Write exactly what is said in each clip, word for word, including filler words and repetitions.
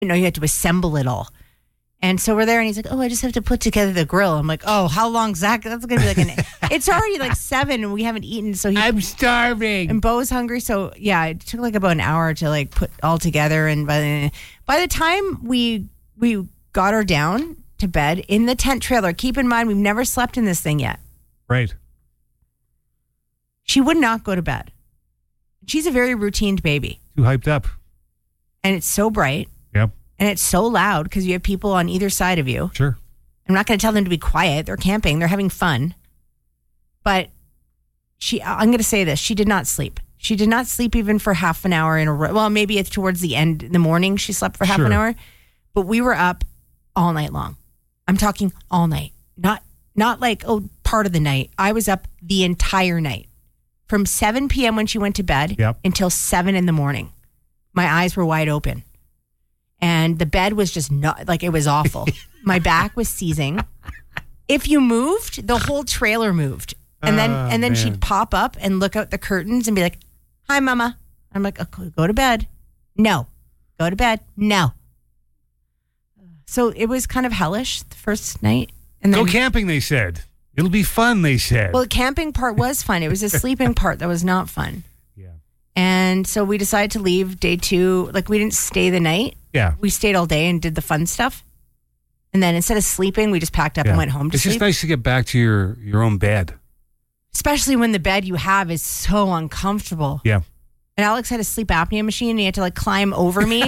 You know, you had to assemble it all. And so we're there, and he's like, oh, I just have to put together the grill. I'm like, oh, how long's that? That's going to be like an... It's already like seven, and we haven't eaten, so he... I'm starving. And Bo's hungry, so yeah, it took like about an hour to like put all together, and by the, by the time we we got her down to bed in the tent trailer, keep in mind, we've never slept in this thing yet. Right. She would not go to bed. She's a very routined baby. Too hyped up. And it's so bright. Yep. And it's so loud because you have people on either side of you. Sure. I'm not going to tell them to be quiet. They're camping. They're having fun. But she, I'm going to say this. She did not sleep. She did not sleep even for half an hour in a row. Well, maybe it's towards the end in the morning. She slept for half Sure. an hour. But we were up all night long. I'm talking all night. Not, not like, oh, part of the night. I was up the entire night. From seven p.m. when she went to bed Yep. until seven in the morning. My eyes were wide open. And the bed was just not, like, it was awful. My back was seizing. If you moved, the whole trailer moved. And then Oh, and then man. she'd pop up and look out the curtains and be like, hi, Mama. I'm like, okay, go to bed. No. Go to bed. No. So it was kind of hellish the first night. And then, Go camping, they said. It'll be fun, they said. well, the camping part was fun. It was the sleeping part that was not fun. yeah. And so we decided to leave day two. Like, we didn't stay the night. Yeah. We stayed all day and did the fun stuff. And then instead of sleeping, we just packed up yeah. and went home to It's sleep. just nice to get back to your, your own bed. Especially when the bed you have is so uncomfortable. Yeah. And Alex had a sleep apnea machine and he had to like climb over me.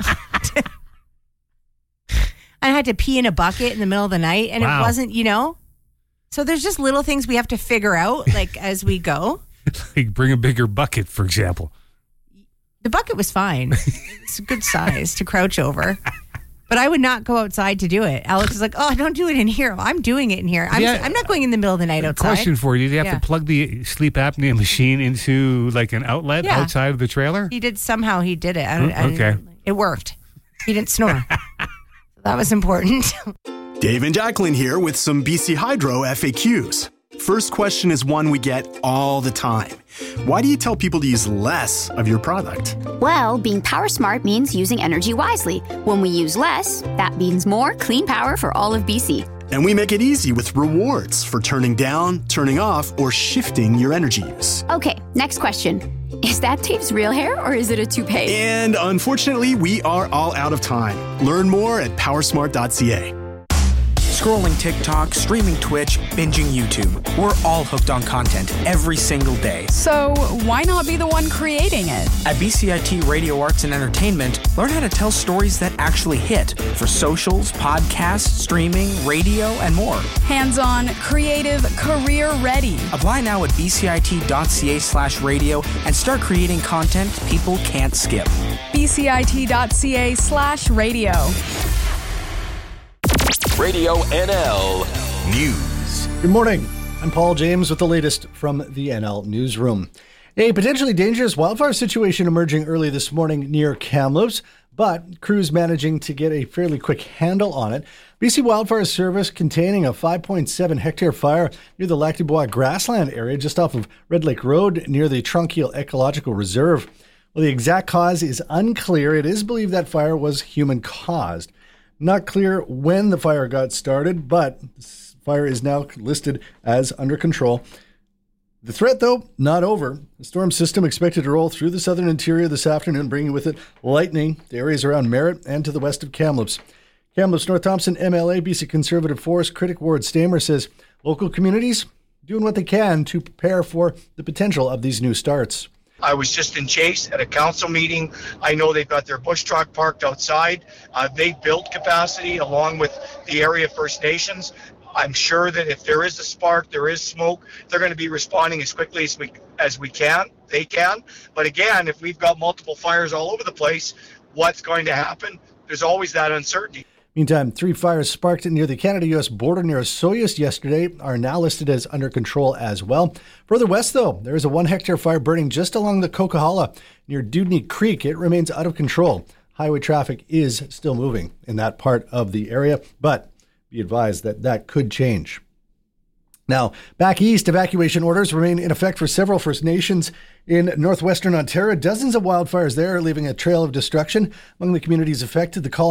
I had to pee in a bucket in the middle of the night and Wow. it wasn't, you know. So there's just little things we have to figure out like as we go. Like bring a bigger bucket, for example. The bucket was fine. It's a good size to crouch over. But I would not go outside to do it. Alex is like, oh, don't do it in here. I'm doing it in here. I'm, Yeah. I'm not going in the middle of the night outside. Question for you. Did you have Yeah. to plug the sleep apnea machine into like an outlet Yeah. outside of the trailer? He did, somehow he did it. And, Oh, okay. and it worked. He didn't snore. That was important. Dave and Jacqueline here with some B C Hydro F A Qs. First question is one we get all the time. Why do you tell people to use less of your product? Well, being power smart means using energy wisely. When we use less, that means more clean power for all of B C. And we make it easy with rewards for turning down, turning off, or shifting your energy use. Okay, next question. Is that Dave's real hair or is it a toupee? And unfortunately, we are all out of time. Learn more at powersmart dot c a. Scrolling TikTok, streaming Twitch, binging YouTube. We're all hooked on content every single day. So why not be the one creating it? At B C I T Radio Arts and Entertainment, learn how to tell stories that actually hit for socials, podcasts, streaming, radio, and more. Hands-on, creative, career-ready. Apply now at b c i t dot c a slash radio and start creating content people can't skip. b c i t dot c a slash radio. Radio N L News. Good morning. I'm Paul James with the latest from the N L Newsroom. A potentially dangerous wildfire situation emerging early this morning near Kamloops, but crews managing to get a fairly quick handle on it. B C Wildfire Service containing a five point seven hectare fire near the Lac du Bois grassland area just off of Red Lake Road near the Trunchill Ecological Reserve. Well, the exact cause is unclear. It is believed that fire was human-caused. Not clear when the fire got started, but the fire is now listed as under control. The threat, though, not over. The storm system expected to roll through the southern interior this afternoon, bringing with it lightning to areas around Merritt and to the west of Kamloops. Kamloops North Thompson M L A B C Conservative Forest critic Ward Stamer says local communities doing what they can to prepare for the potential of these new starts. I was just in Chase at a council meeting. I know they've got their bush truck parked outside. Uh, they built capacity along with the area First Nations. I'm sure that if there is a spark, there is smoke, they're going to be responding as quickly as we as we can. They can. But again, if we've got multiple fires all over the place, what's going to happen? There's always that uncertainty. Meantime, three fires sparked near the Canada-U S border near Osoyoos yesterday are now listed as under control as well. Further west, though, there is a one-hectare fire burning just along the Coquihalla near Dudney Creek. It remains out of control. Highway traffic is still moving in that part of the area, but be advised that that could change. Now, back east, evacuation orders remain in effect for several First Nations In northwestern Ontario, dozens of wildfires there are leaving a trail of destruction among the communities affected. The call